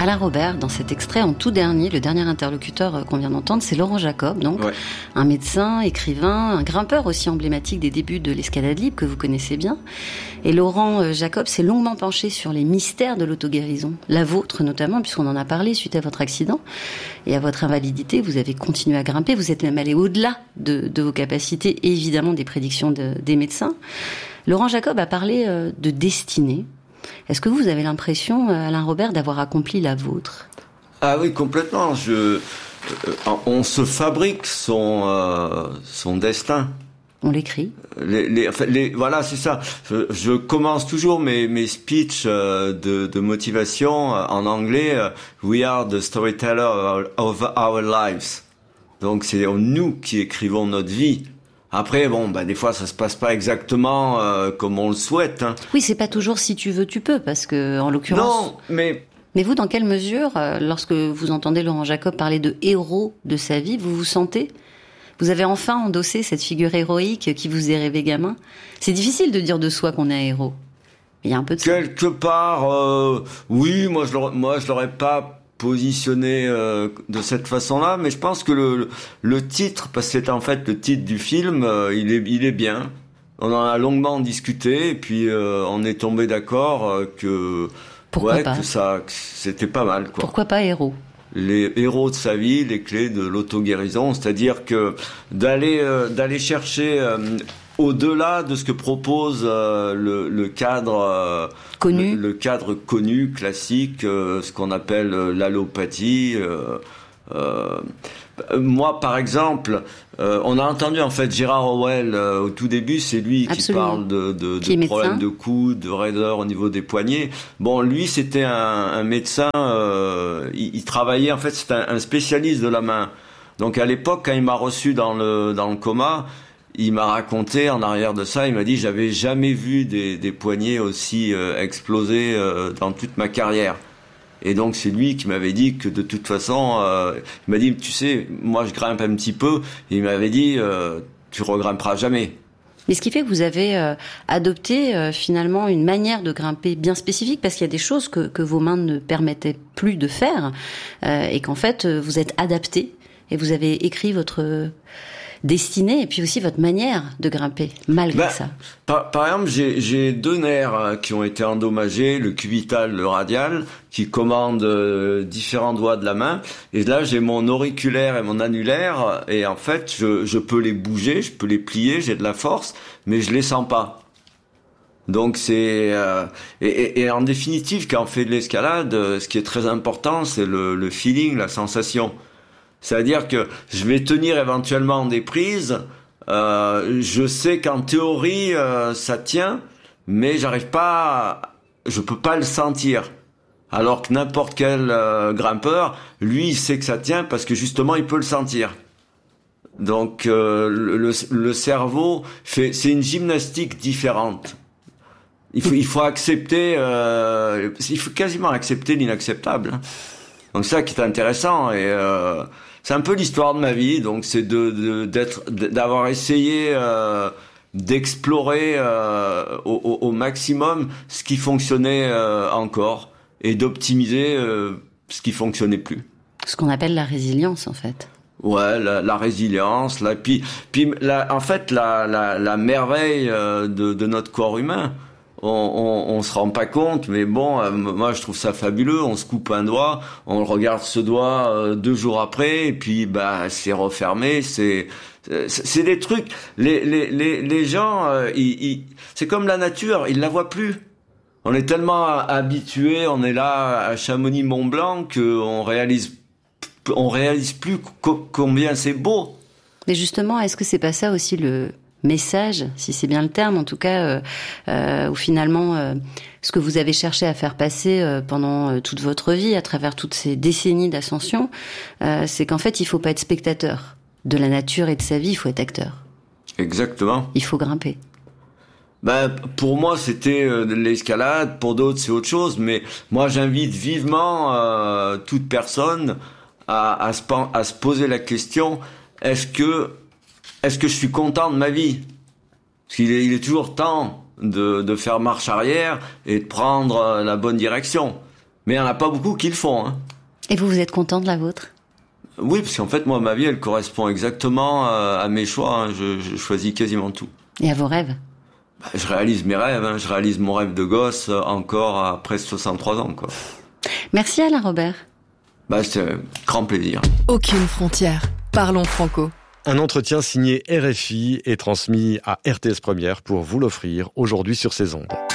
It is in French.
Alain Robert, dans cet extrait en tout dernier, le dernier interlocuteur qu'on vient d'entendre, c'est Laurent Jacob, donc un médecin, écrivain, un grimpeur aussi emblématique des débuts de l'escalade libre que vous connaissez bien. Et Laurent Jacob s'est longuement penché sur les mystères de l'auto-guérison, la vôtre notamment, puisqu'on en a parlé suite à votre accident et à votre invalidité. Vous avez continué à grimper, vous êtes même allé au-delà de vos capacités et évidemment des prédictions des médecins. Laurent Jacob a parlé de destinée. Est-ce que vous avez l'impression, Alain Robert, d'avoir accompli la vôtre ? Ah oui, complètement. On se fabrique son destin. On l'écrit. Voilà, c'est ça. Je commence toujours mes speeches de motivation en anglais. We are the storyteller of our lives. Donc c'est nous qui écrivons notre vie. Après, des fois, ça se passe pas exactement comme on le souhaite. Hein. Oui, c'est pas toujours si tu veux, tu peux, parce que, en l'occurrence... Non, mais... Mais vous, dans quelle mesure, lorsque vous entendez Laurent Jacob parler de héros de sa vie, vous vous sentez ? Vous avez enfin endossé cette figure héroïque qui vous est rêvée gamin ? C'est difficile de dire de soi qu'on est un héros. Il y a un peu de ça. Quelque part, oui, moi je l'aurais pas positionné de cette façon-là, mais je pense que le titre, parce que c'est en fait le titre du film, il est bien. On en a longuement discuté et puis on est tombé d'accord que que c'était pas mal, quoi. Pourquoi pas héros ? Les héros de sa vie, les clés de l'auto-guérison, c'est-à-dire que d'aller chercher au-delà de ce que propose le cadre connu, le cadre connu, classique, ce qu'on appelle l'allopathie. Moi, par exemple, on a entendu en fait Gérard Howell au tout début, c'est lui qui parle de problèmes de coude, de raideur au niveau des poignets. Bon, lui, c'était un médecin, il travaillait, en fait, c'était un spécialiste de la main. Donc à l'époque, quand il m'a reçu dans le coma, il m'a raconté en arrière de ça, il m'a dit j'avais jamais vu des poignets aussi explosés dans toute ma carrière. Et donc c'est lui qui m'avait dit que de toute façon, il m'a dit tu sais, moi je grimpe un petit peu, et il m'avait dit tu regrimperas jamais. Mais ce qui fait que vous avez adopté finalement une manière de grimper bien spécifique, parce qu'il y a des choses que vos mains ne permettaient plus de faire, et qu'en fait vous êtes adapté, et vous avez écrit votre destinée et puis aussi votre manière de grimper, malgré ça. Par exemple, j'ai deux nerfs qui ont été endommagés, le cubital, le radial, qui commandent différents doigts de la main. Et là, j'ai mon auriculaire et mon annulaire, et en fait, je peux les bouger, je peux les plier, j'ai de la force, mais je les sens pas. Donc c'est et en définitive, quand on fait de l'escalade, ce qui est très important, c'est le feeling, la sensation. C'est-à-dire que je vais tenir éventuellement des prises, je sais qu'en théorie ça tient, mais je peux pas le sentir. Alors que n'importe quel grimpeur, lui, il sait que ça tient parce que justement il peut le sentir. Donc le cerveau c'est une gymnastique différente. Il faut accepter, il faut quasiment accepter l'inacceptable. Donc ça qui est intéressant et c'est un peu l'histoire de ma vie, donc c'est d'avoir essayé d'explorer au maximum ce qui fonctionnait encore et d'optimiser ce qui fonctionnait plus. Ce qu'on appelle la résilience, en fait. Ouais, la résilience, en fait la merveille de notre corps humain. On se rend pas compte, mais bon, moi je trouve ça fabuleux. On se coupe un doigt, on regarde ce doigt 2 jours après, et puis c'est refermé. C'est des trucs. Les gens, c'est comme la nature, ils la voient plus. On est tellement habitués, on est là à Chamonix-Mont-Blanc qu'on réalise plus combien c'est beau. Mais justement, est-ce que c'est pas ça aussi le message, si c'est bien le terme, en tout cas, où finalement, ce que vous avez cherché à faire passer pendant toute votre vie, à travers toutes ces décennies d'ascension, c'est qu'en fait, il faut pas être spectateur de la nature et de sa vie, il faut être acteur. Exactement. Il faut grimper. Pour moi, c'était de l'escalade, pour d'autres, c'est autre chose, mais moi, j'invite vivement toute personne à se poser la question, est-ce que je suis content de ma vie? Parce qu'il est toujours temps de faire marche arrière et de prendre la bonne direction. Mais il n'y en a pas beaucoup qui le font. Hein. Et vous êtes content de la vôtre ? Oui, parce qu'en fait, moi, ma vie, elle correspond exactement à mes choix. Hein. Je choisis quasiment tout. Et à vos rêves ? Je réalise mes rêves. Hein. Je réalise mon rêve de gosse encore à presque 63 ans. Quoi. Merci Alain Robert. C'est un grand plaisir. Aucune frontière. Parlons franco. Un entretien signé RFI et transmis à RTS Première pour vous l'offrir aujourd'hui sur ces ondes.